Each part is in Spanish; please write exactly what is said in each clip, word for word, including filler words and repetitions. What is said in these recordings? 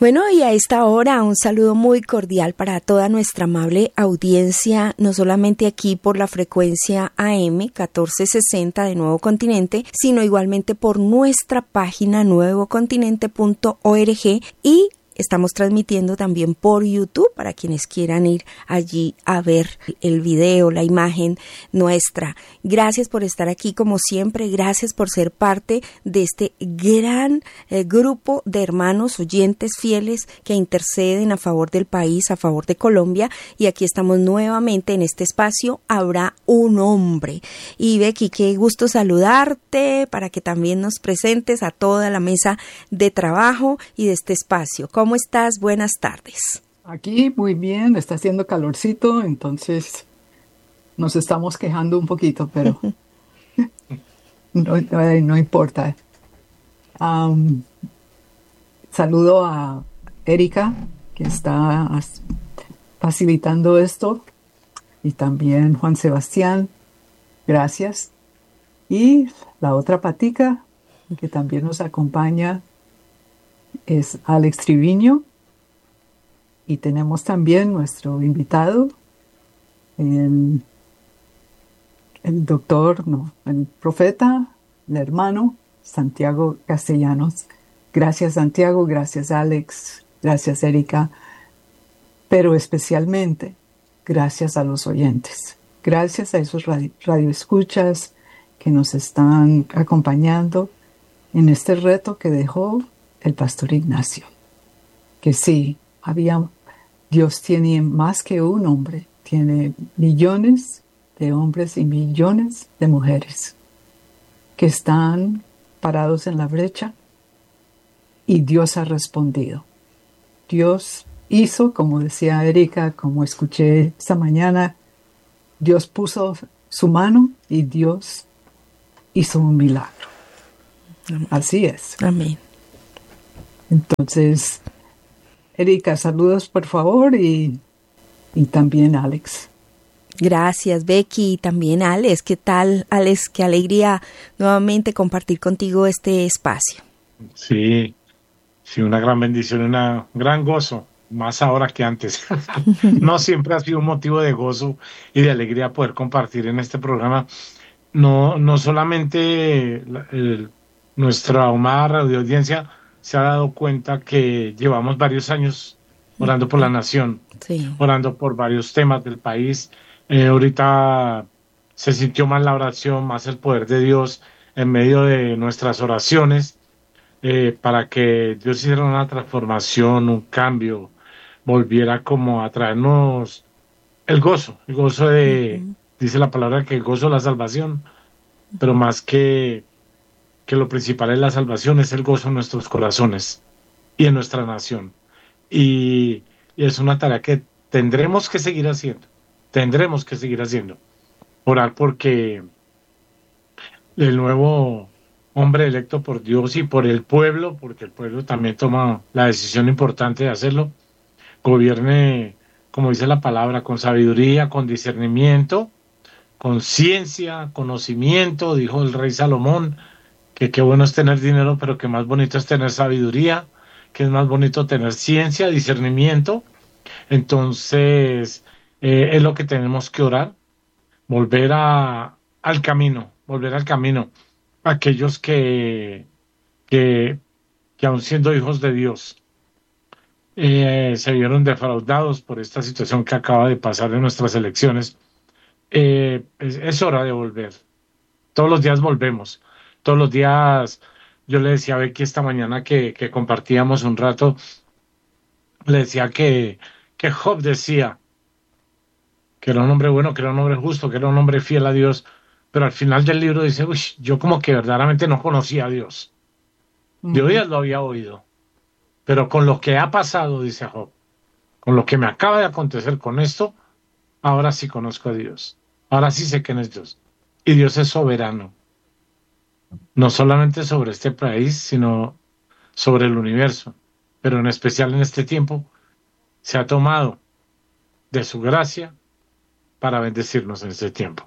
Bueno, y a esta hora un saludo muy cordial para toda nuestra amable audiencia, no solamente aquí por la frecuencia A M catorce sesenta de Nuevo Continente, sino igualmente por nuestra página nuevo continente punto org, y estamos transmitiendo también por YouTube para quienes quieran ir allí a ver el video, la imagen nuestra. Gracias por estar aquí como siempre, gracias por ser parte de este gran eh, grupo de hermanos oyentes fieles que interceden a favor del país, a favor de Colombia, y aquí estamos nuevamente en este espacio, Habrá un Hombre. Y Becky, qué gusto saludarte para que también nos presentes a toda la mesa de trabajo y de este espacio. ¿Cómo estás? Buenas tardes. Aquí muy bien, está haciendo calorcito, entonces nos estamos quejando un poquito, pero no, no, no importa. Um, saludo a Erika, que está facilitando esto, y también Juan Sebastián, gracias. Y la otra patica que también nos acompaña es Alex Triviño, y tenemos también nuestro invitado, el, el doctor, no, el profeta, el hermano Santiago Castellanos. Gracias, Santiago, gracias, Alex, gracias, Erika, pero especialmente gracias a los oyentes, gracias a esos radio, radioescuchas que nos están acompañando en este reto que dejó el pastor Ignacio, que sí, había, Dios tiene más que un hombre, tiene millones de hombres y millones de mujeres que están parados en la brecha, y Dios ha respondido. Dios hizo, como decía Erika, como escuché esta mañana, Dios puso su mano y Dios hizo un milagro. Amén. Así es. Amén. Entonces, Erika, saludos por favor, y, y también Alex. Gracias, Becky, y también Alex. ¿Qué tal, Alex? Qué alegría nuevamente compartir contigo este espacio. Sí, sí, una gran bendición, un gran gozo, más ahora que antes. No siempre ha sido un motivo de gozo y de alegría poder compartir en este programa. No, no solamente el, el, nuestra amada radioaudiencia se ha dado cuenta que llevamos varios años orando por la nación, sí, orando por varios temas del país. Eh, ahorita se sintió más la oración, más el poder de Dios en medio de nuestras oraciones, eh, para que Dios hiciera una transformación, un cambio, volviera como a traernos el gozo, el gozo de, uh-huh. dice la palabra que el gozo de la salvación, uh-huh. pero más que que lo principal es la salvación, es el gozo en nuestros corazones y en nuestra nación. Y, y es una tarea que tendremos que seguir haciendo, tendremos que seguir haciendo. Orar porque el nuevo hombre electo por Dios y por el pueblo, porque el pueblo también toma la decisión importante de hacerlo, gobierne, como dice la palabra, con sabiduría, con discernimiento, con ciencia, conocimiento, dijo el rey Salomón, que qué bueno es tener dinero, pero que más bonito es tener sabiduría, que es más bonito tener ciencia, discernimiento. Entonces, eh, es lo que tenemos que orar, volver a, al camino, volver al camino. Aquellos que, que, que aun siendo hijos de Dios, eh, se vieron defraudados por esta situación que acaba de pasar en nuestras elecciones, eh, es, es hora de volver. Todos los días volvemos. Todos los días, yo le decía a Becky esta mañana que, que compartíamos un rato, le decía que, que Job decía que era un hombre bueno, que era un hombre justo, que era un hombre fiel a Dios, pero al final del libro dice, uy, yo como que verdaderamente no conocía a Dios. Uh-huh. Yo ya lo había oído, pero con lo que ha pasado, dice Job, con lo que me acaba de acontecer con esto, ahora sí conozco a Dios, ahora sí sé quién es Dios, y Dios es soberano. No solamente sobre este país, sino sobre el universo, pero en especial en este tiempo, se ha tomado de su gracia para bendecirnos en este tiempo.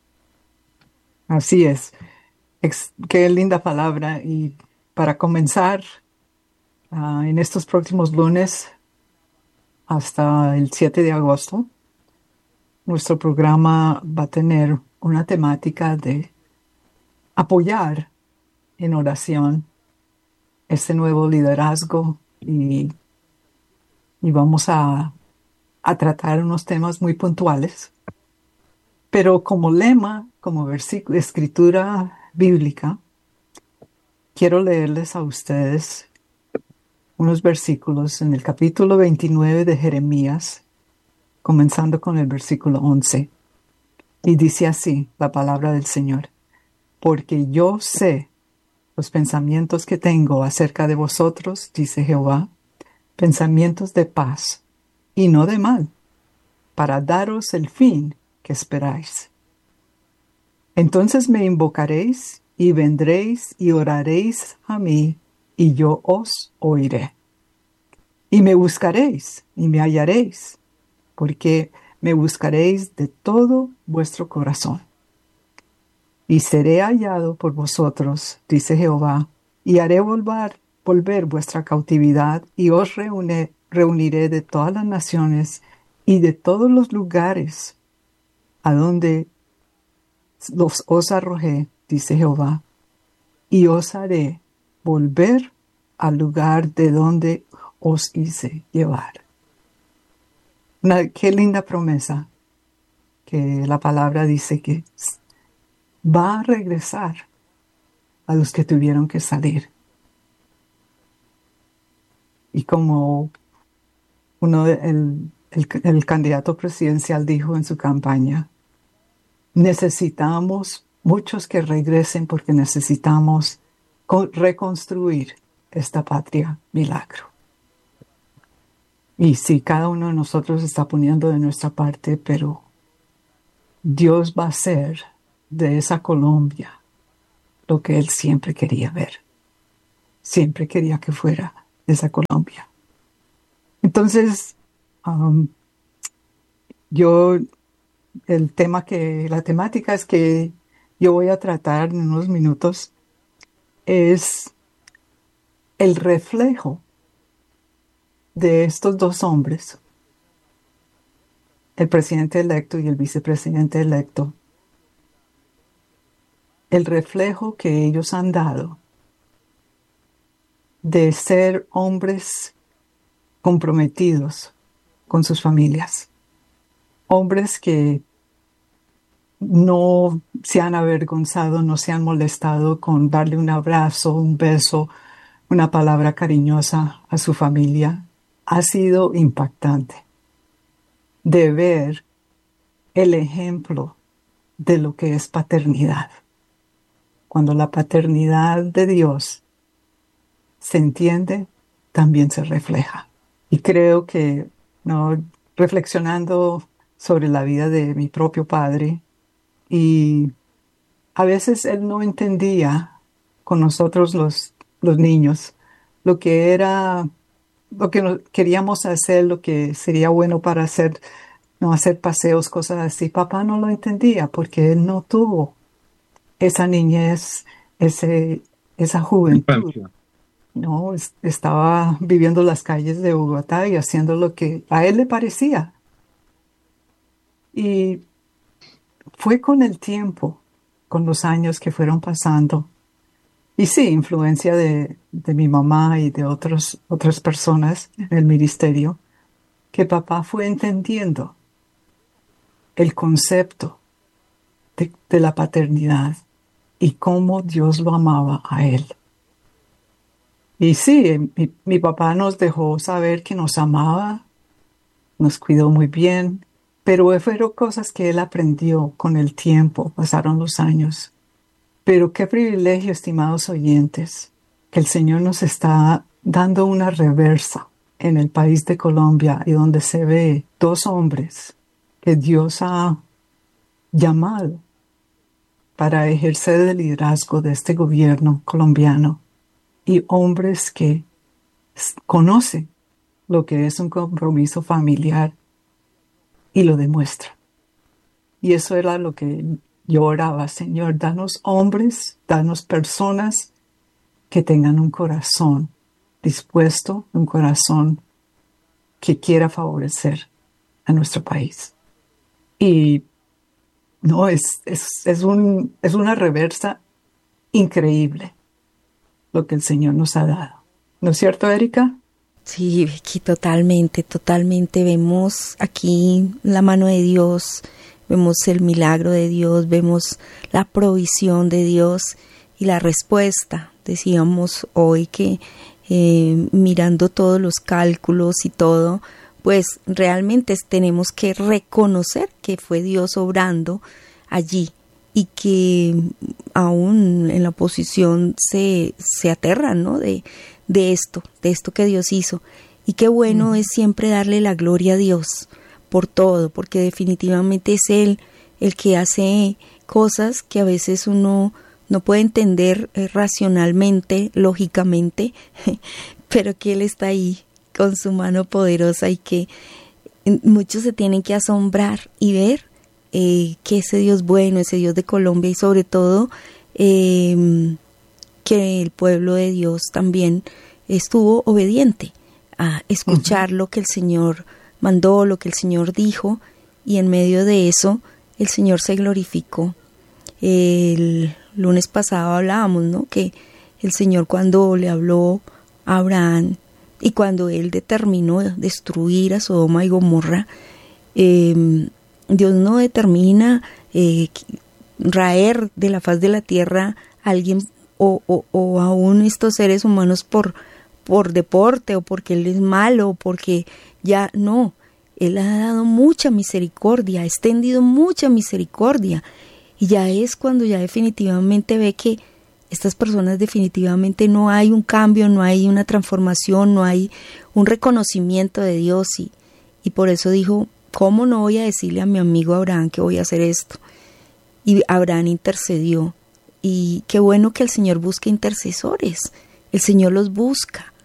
Así es. Ex- qué linda palabra. Y para comenzar, uh, en estos próximos lunes hasta el siete de agosto, nuestro programa va a tener una temática de apoyar en oración este nuevo liderazgo y, y vamos a, a tratar unos temas muy puntuales. Pero como lema, como versículo, escritura bíblica, quiero leerles a ustedes unos versículos en el capítulo veintinueve de Jeremías, comenzando con el versículo once. Y dice así la palabra del Señor: porque yo sé los pensamientos que tengo acerca de vosotros, dice Jehová, pensamientos de paz y no de mal, para daros el fin que esperáis. Entonces me invocaréis y vendréis y oraréis a mí, y yo os oiré. Y me buscaréis y me hallaréis, porque me buscaréis de todo vuestro corazón. Y seré hallado por vosotros, dice Jehová, y haré volver, volver vuestra cautividad, y os reúne, reuniré de todas las naciones y de todos los lugares a donde los os arrojé, dice Jehová, y os haré volver al lugar de donde os hice llevar. Una, qué linda promesa que la palabra dice que va a regresar a los que tuvieron que salir. Y como uno de, el, el, el candidato presidencial dijo en su campaña, necesitamos muchos que regresen porque necesitamos reconstruir esta patria milagro. Y sí, cada uno de nosotros está poniendo de nuestra parte, pero Dios va a hacer de esa Colombia lo que Él siempre quería ver. Siempre quería que fuera esa Colombia. Entonces, um, yo, el tema que, la temática es que yo voy a tratar en unos minutos es el reflejo de estos dos hombres, el presidente electo y el vicepresidente electo, el reflejo que ellos han dado de ser hombres comprometidos con sus familias, hombres que no se han avergonzado, no se han molestado con darle un abrazo, un beso, una palabra cariñosa a su familia. Ha sido impactante de ver el ejemplo de lo que es paternidad. Cuando la paternidad de Dios se entiende, también se refleja. Y creo que, ¿no?, reflexionando sobre la vida de mi propio padre, y a veces él no entendía con nosotros los, los niños lo que era, lo que queríamos hacer, lo que sería bueno para hacer, no hacer paseos, cosas así. Papá no lo entendía porque él no tuvo esa niñez, ese, esa juventud. No, estaba viviendo las calles de Bogotá y haciendo lo que a él le parecía. Y fue con el tiempo, con los años que fueron pasando, y sí, influencia de, de mi mamá y de otros, otras personas en el ministerio, que papá fue entendiendo el concepto de, de la paternidad y cómo Dios lo amaba a él. Y sí, mi, mi papá nos dejó saber que nos amaba, nos cuidó muy bien, pero fueron cosas que él aprendió con el tiempo, pasaron los años. Pero qué privilegio, estimados oyentes, que el Señor nos está dando una reversa en el país de Colombia, y donde se ve dos hombres que Dios ha llamado para ejercer el liderazgo de este gobierno colombiano, y hombres que conocen lo que es un compromiso familiar y lo demuestran. Y eso era lo que yo oraba: Señor, danos hombres, danos personas que tengan un corazón dispuesto, un corazón que quiera favorecer a nuestro país. Y no, es, es, es, un, es una reversa increíble lo que el Señor nos ha dado. ¿No es cierto, Erika? Sí, Vicky, totalmente, totalmente. Vemos aquí la mano de Dios, vemos el milagro de Dios, vemos la provisión de Dios y la respuesta. Decíamos hoy que eh, mirando todos los cálculos y todo, pues realmente tenemos que reconocer que fue Dios obrando allí y que aún en la oposición se, se aterran, ¿no? de, de esto, de esto que Dios hizo. Y qué bueno mm. es siempre darle la gloria a Dios por todo, porque definitivamente es Él el que hace cosas que a veces uno no puede entender eh, racionalmente, lógicamente, pero que Él está ahí con su mano poderosa y que muchos se tienen que asombrar y ver eh, que ese Dios bueno, ese Dios de Colombia y sobre todo eh, que el pueblo de Dios también estuvo obediente a escuchar uh-huh. lo que el Señor mandó, lo que el Señor dijo, y en medio de eso el Señor se glorificó. El lunes pasado hablábamos, ¿no? Que el Señor cuando le habló a Abraham y cuando él determinó destruir a Sodoma y Gomorra, eh, Dios no determina eh, raer de la faz de la tierra a alguien o, o, o aún estos seres humanos por, por deporte o porque él es malo o porque ya no. Él ha dado mucha misericordia, ha extendido mucha misericordia. Y ya es cuando ya definitivamente ve que estas personas definitivamente no hay un cambio, no hay una transformación, no hay un reconocimiento de Dios. Y, y por eso dijo, ¿cómo no voy a decirle a mi amigo Abraham que voy a hacer esto? Y Abraham intercedió. Y qué bueno que el Señor busque intercesores. El Señor los busca.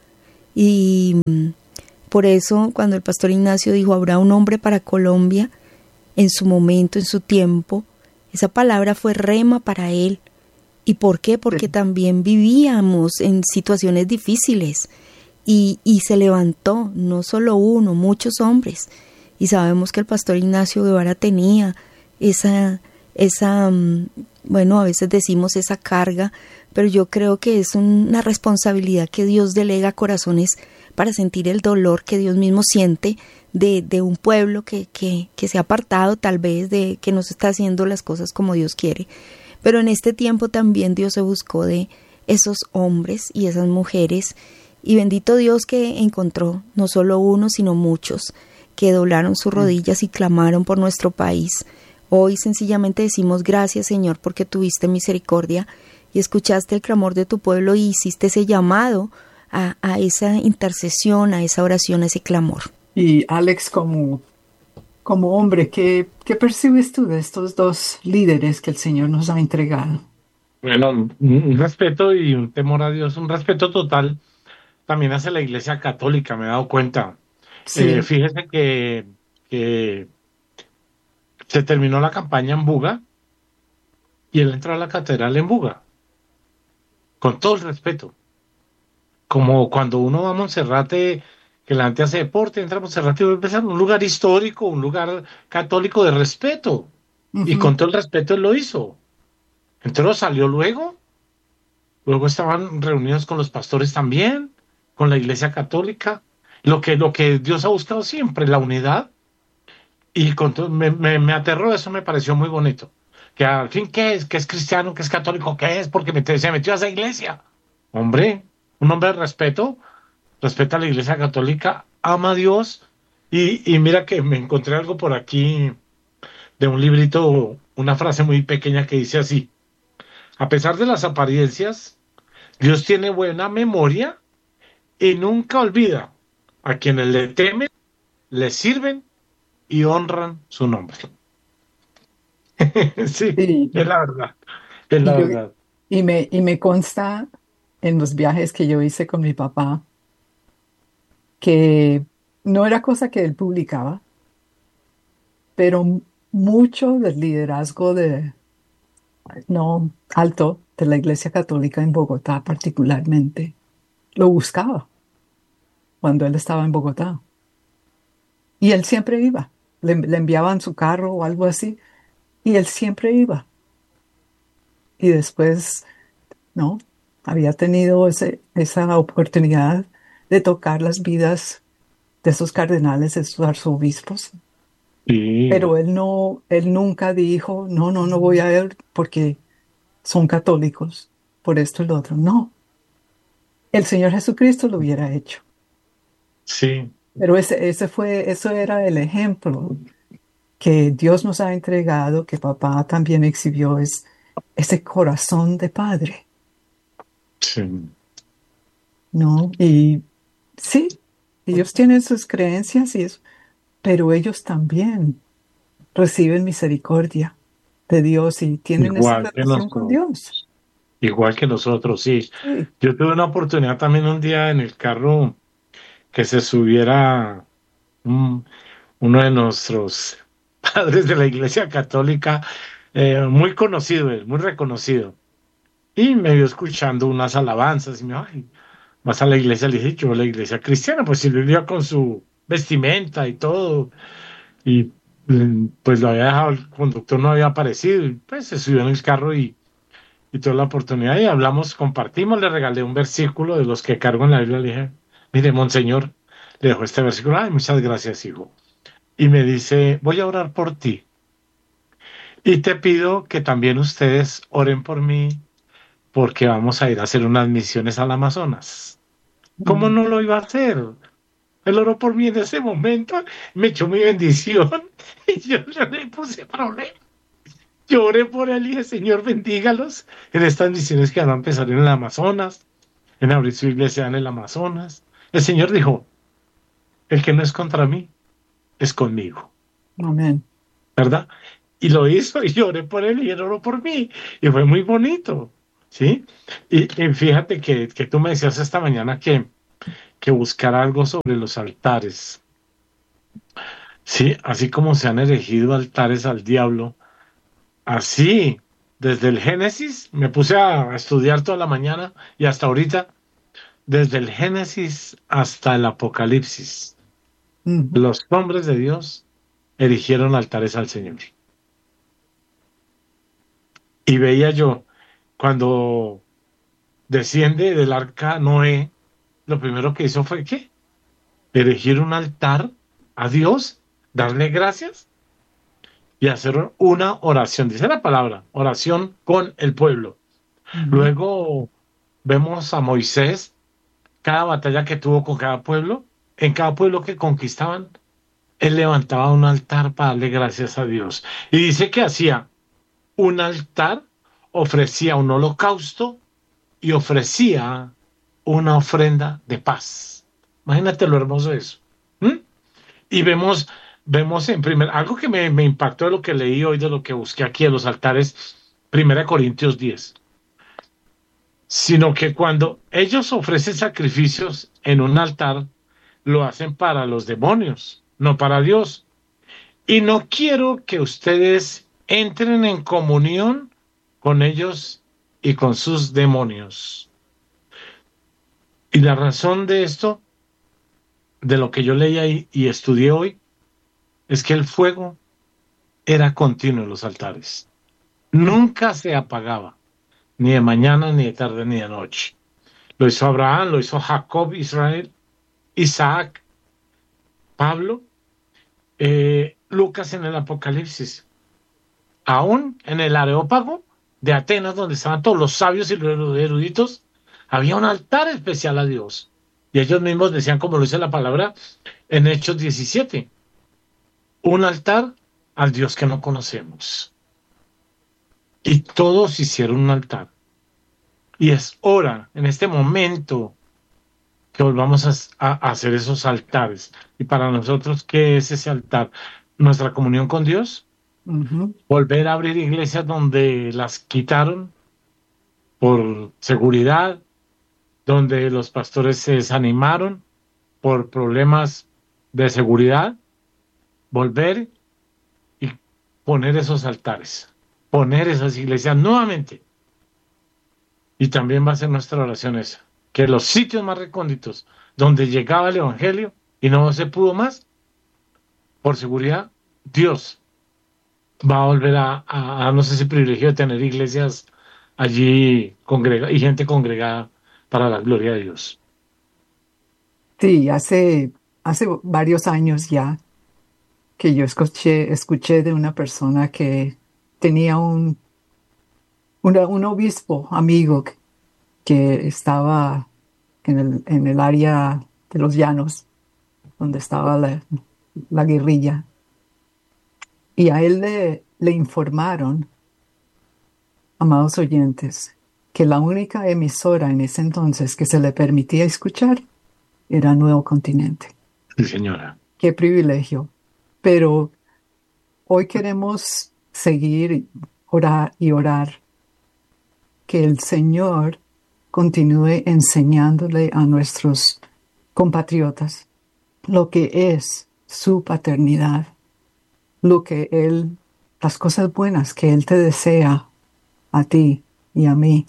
Y por eso cuando el pastor Ignacio dijo, habrá un hombre para Colombia, en su momento, en su tiempo, esa palabra fue rema para él. ¿Y por qué? Porque sí. también vivíamos en situaciones difíciles y, y se levantó, no solo uno, muchos hombres. Y sabemos que el pastor Ignacio Guevara tenía esa, esa, bueno, a veces decimos esa carga, pero yo creo que es una responsabilidad que Dios delega a corazones para sentir el dolor que Dios mismo siente de, de un pueblo que, que, que se ha apartado tal vez, de que no se está haciendo las cosas como Dios quiere. Pero en este tiempo también Dios se buscó de esos hombres y esas mujeres, y bendito Dios que encontró no solo uno, sino muchos, que doblaron sus rodillas y clamaron por nuestro país. Hoy sencillamente decimos gracias, Señor, porque tuviste misericordia y escuchaste el clamor de tu pueblo y hiciste ese llamado a, a esa intercesión, a esa oración, a ese clamor. Y Alex, como, como hombre, ¿qué, ¿qué percibes tú de estos dos líderes que el Señor nos ha entregado? Bueno, un, un respeto y un temor a Dios, un respeto total también hacia la Iglesia Católica, me he dado cuenta. Sí. Eh, fíjese que, que se terminó la campaña en Buga y él entró a la catedral en Buga, con todo el respeto. Como cuando uno va a Monserrate, que la gente hace deporte, entra a Monserrate y va a empezar un lugar histórico, un lugar católico de respeto. Uh-huh. Y con todo el respeto él lo hizo. Entonces salió luego. Luego estaban reunidos con los pastores también, con la Iglesia Católica. Lo que, lo que Dios ha buscado siempre, la unidad. Y con todo, me, me, me aterró, eso me pareció muy bonito. Que al fin, ¿qué es? ¿Qué es cristiano? ¿Qué es católico? ¿Qué es? Porque me, se metió a esa iglesia. Hombre, un hombre de respeto, respeta a la Iglesia Católica, ama a Dios. Y, y mira que me encontré algo por aquí de un librito, una frase muy pequeña que dice así: a pesar de las apariencias, Dios tiene buena memoria y nunca olvida a quienes le temen, le sirven y honran su nombre. sí, sí, es la verdad, es la y yo, verdad. Y me, y me consta en los viajes que yo hice con mi papá que no era cosa que él publicaba, pero mucho del liderazgo de, no, alto de la Iglesia Católica en Bogotá particularmente, lo buscaba. cuando él estaba en Bogotá. Y él siempre iba. Le, le enviaban su carro o algo así, y él siempre iba. Y después, ¿no? Había tenido ese, esa oportunidad de tocar las vidas de esos cardenales, de esos arzobispos. Sí, Pero él no, él nunca dijo, no, no, no voy a ir porque son católicos, por esto y lo otro. No, el Señor Jesucristo lo hubiera hecho. sí, Pero ese, ese fue, eso era el ejemplo que Dios nos ha entregado, que papá también exhibió, es ese corazón de padre, sí. ¿no? Y sí, ellos tienen sus creencias y eso, pero ellos también reciben misericordia de Dios y tienen esa Igual que relación con nosotros, Dios. igual que nosotros, sí. Sí. Yo tuve una oportunidad también un día en el carro que se subiera un- uno de nuestros padres de la Iglesia Católica, eh, muy conocido, él, muy reconocido, y me vio escuchando unas alabanzas y me dijo, "Ay, vas a la iglesia", le dije, "Yo a la iglesia cristiana", pues si lo iba con su vestimenta y todo, y mm, pues lo había dejado, el conductor no había aparecido, y pues se subió en el carro y, y tuve la oportunidad y hablamos, compartimos, le regalé un versículo de los que cargo en la Biblia, le dije, "Mire, monseñor", le dejo este versículo, "Ay, muchas gracias, hijo", y me dice, "Voy a orar por ti y te pido que también ustedes oren por mí porque vamos a ir a hacer unas misiones al Amazonas". ¿Cómo Mm. no lo iba a hacer? Él oró por mí en ese momento, me echó mi bendición y yo no le puse problema. Yo oré por él y dije, "Señor, bendígalos en estas misiones que van a empezar en el Amazonas, en abrir su iglesia en el Amazonas". El Señor dijo, "El que no es contra mí, es conmigo", Amén. ¿verdad? Y lo hizo y yo oré por él y él oró por mí. Y fue muy bonito, ¿sí? Y, y fíjate que, que tú me decías esta mañana que, que buscar algo sobre los altares. Sí, así como se han erigido altares al diablo, así, desde el Génesis, me puse a estudiar toda la mañana y hasta ahorita, desde el Génesis hasta el Apocalipsis, Ujú. los hombres de Dios erigieron altares al Señor. Y veía yo, cuando desciende del arca Noé, lo primero que hizo fue ¿qué? Erigir un altar a Dios, darle gracias y hacer una oración. Dice la palabra, oración con el pueblo. Ujú. Luego vemos a Moisés, cada batalla que tuvo con cada pueblo, en cada pueblo que conquistaban, él levantaba un altar para darle gracias a Dios. Y dice que hacía un altar, ofrecía un holocausto y ofrecía una ofrenda de paz. Imagínate lo hermoso de eso. ¿Mm? Y vemos, vemos en primer, algo que me, me impactó de lo que leí hoy, de lo que busqué aquí en los altares, Primera Corintios diez, sino que cuando ellos ofrecen sacrificios en un altar, lo hacen para los demonios, no para Dios. Y no quiero que ustedes entren en comunión con ellos y con sus demonios. Y la razón de esto, de lo que yo leí ahí y estudié hoy, es que el fuego era continuo en los altares. Nunca se apagaba, ni de mañana, ni de tarde, ni de noche. Lo hizo Abraham, lo hizo Jacob, Israel, Isaac, Pablo, eh, Lucas en el Apocalipsis. Aún en el Areópago de Atenas, donde estaban todos los sabios y los eruditos, había un altar especial a Dios. Y ellos mismos decían, como lo dice la palabra en Hechos diecisiete, un altar al Dios que no conocemos. Y todos hicieron un altar. Y es hora, en este momento, que volvamos a, a hacer esos altares. Y para nosotros, ¿qué es ese altar? Nuestra comunión con Dios, Ujú. volver a abrir iglesias donde las quitaron por seguridad, donde los pastores se desanimaron por problemas de seguridad, volver y poner esos altares, poner esas iglesias nuevamente. Y también va a ser nuestra oración esa, que los sitios más recónditos donde llegaba el evangelio y no se pudo más, por seguridad, Dios va a volver a, a, a darnos ese privilegio de tener iglesias allí congrega y gente congregada para la gloria de Dios. Sí, hace, hace varios años ya que yo escuché, escuché de una persona que tenía un, una- un obispo amigo que, que estaba en el, en el área de los llanos, donde estaba la, la guerrilla. Y a él le, le informaron, amados oyentes, que la única emisora en ese entonces que se le permitía escuchar era Nuevo Continente. Sí, señora. Qué privilegio. Pero hoy queremos seguir, orar y orar que el Señor continúe enseñándole a nuestros compatriotas lo que es su paternidad, lo que Él, las cosas buenas que Él te desea a ti y a mí,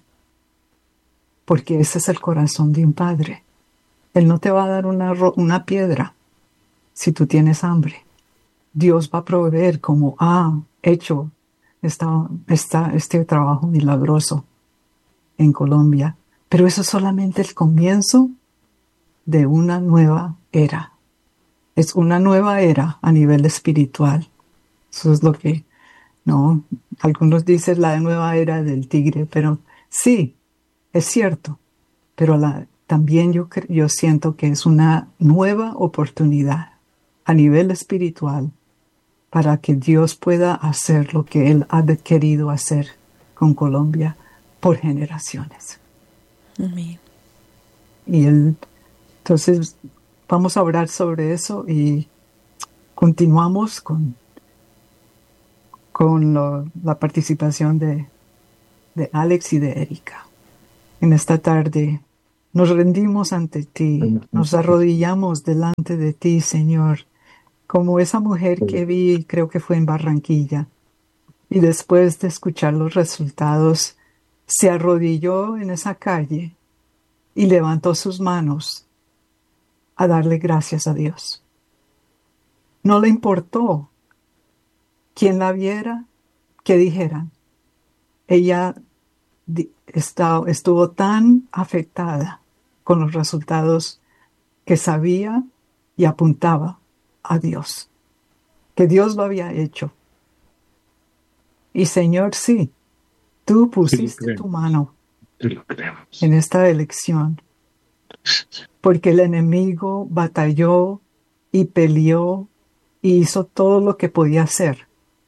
porque ese es el corazón de un padre. Él no te va a dar una, ro- una piedra si tú tienes hambre. Dios va a proveer como ha hecho esta, esta, este trabajo milagroso en Colombia. Pero eso es solamente el comienzo de una nueva era. Es una nueva era a nivel espiritual. Eso es lo que, no, algunos dicen la nueva era del tigre, pero sí, es cierto. Pero la, también yo, cre- yo siento que es una nueva oportunidad a nivel espiritual para que Dios pueda hacer lo que Él ha de- querido hacer con Colombia por generaciones. Amén. Y él, entonces vamos a orar sobre eso y continuamos con, con lo- la participación de, de Alex y de Erika. En esta tarde nos rendimos ante ti, nos arrodillamos delante de ti, Señor, como esa mujer que vi, creo que fue en Barranquilla, y después de escuchar los resultados, se arrodilló en esa calle y levantó sus manos a darle gracias a Dios. No le importó quién la viera, qué dijeran. Ella di- está- estuvo tan afectada con los resultados que sabía y apuntaba a Dios, que Dios lo había hecho. Y Señor, sí, tú Sí lo pusiste tu creemos, mano sí lo creemos. en esta elección, porque el enemigo batalló y peleó y hizo todo lo que podía hacer,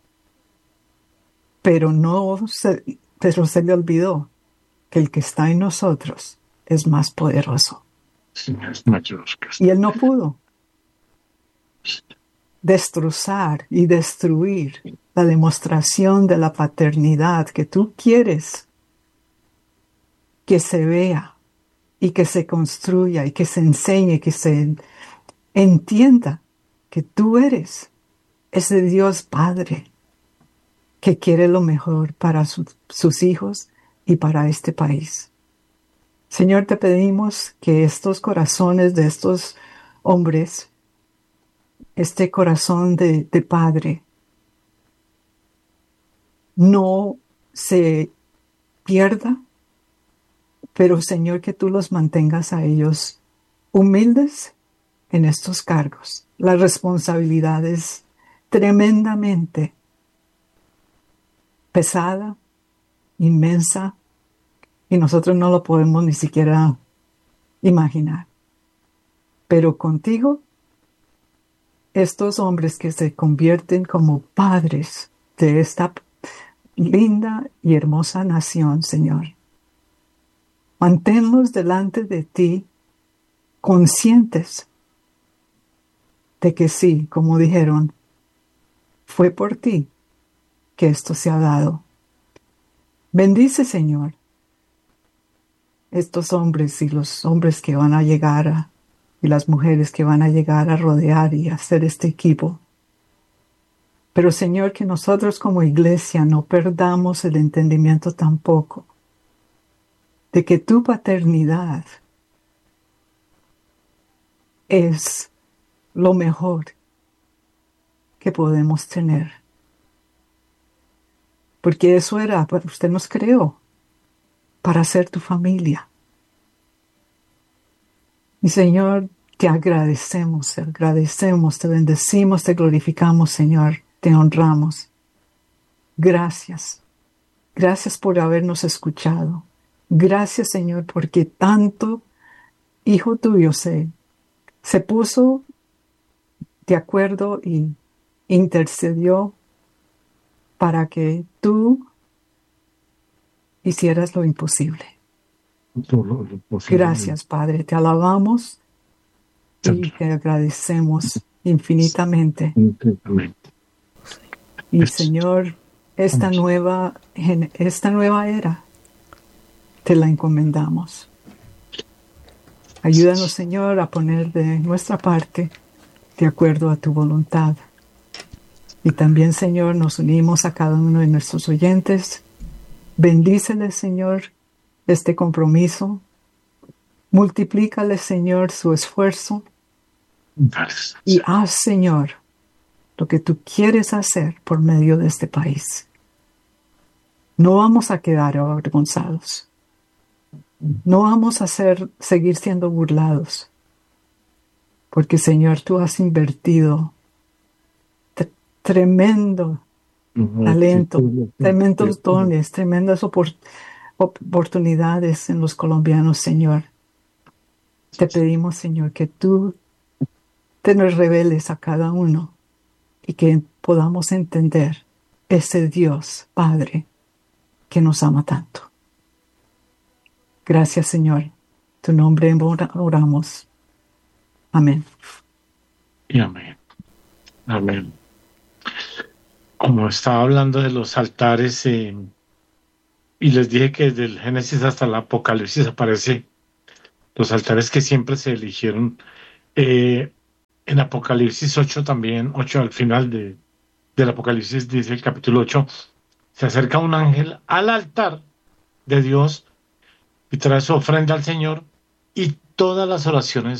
pero no se, pero se le olvidó que el que está en nosotros es más poderoso. Sí, es mayor que Y usted. él no pudo destrozar y destruir la demostración de la paternidad que tú quieres que se vea y que se construya y que se enseñe, que se entienda que tú eres ese Dios Padre que quiere lo mejor para su- sus hijos y para este país. Señor, te pedimos que estos corazones de estos hombres, este corazón de, de padre, no se pierda, pero Señor, que tú los mantengas a ellos humildes en estos cargos. La responsabilidad es tremendamente pesada, inmensa, y nosotros no lo podemos ni siquiera imaginar. Pero contigo, estos hombres que se convierten como padres de esta linda y hermosa nación, Señor, manténlos delante de ti conscientes de que sí, como dijeron, fue por ti que esto se ha dado. Bendice, Señor, estos hombres y los hombres que van a llegar a, y las mujeres que van a llegar a rodear y hacer este equipo. Pero, Señor, que nosotros como iglesia no perdamos el entendimiento tampoco de que tu paternidad es lo mejor que podemos tener. Porque eso era, usted nos creó para ser tu familia. Y Señor, te agradecemos, te agradecemos, te bendecimos, te glorificamos, Señor, te honramos. Gracias. Gracias por habernos escuchado. Gracias, Señor, porque tanto hijo tuyo se, se puso de acuerdo y intercedió para que tú hicieras lo imposible. Todo lo posible. Gracias, Padre. Te alabamos y te agradecemos infinitamente. Infinitamente. Y Es- Señor, esta Vamos. nueva, gen- esta nueva era te la encomendamos. Ayúdanos, Señor, a poner de nuestra parte de acuerdo a tu voluntad. Y también, Señor, nos unimos a cada uno de nuestros oyentes. Bendíceles, Señor, este compromiso. Multiplícale, Señor, su esfuerzo. Gracias. Y haz, Señor, lo que tú quieres hacer por medio de este país. No vamos a quedar avergonzados. No vamos a ser, seguir siendo burlados. Porque, Señor, tú has invertido t- tremendo talento, tremendos dones, tremendas opor- oportunidades en los colombianos, Señor. Te pedimos, Señor, que tú te nos reveles a cada uno y que podamos entender ese Dios, Padre, que nos ama tanto. Gracias, Señor. Tu nombre oramos. Amén. Y amén. Amén. Como estaba hablando de los altares, eh, y les dije que desde el Génesis hasta el Apocalipsis aparece los altares que siempre se eligieron. Eh, en Apocalipsis ocho también, ocho al final de, del Apocalipsis dice el capítulo ocho, se acerca un ángel al altar de Dios y trae su ofrenda al Señor y todas las oraciones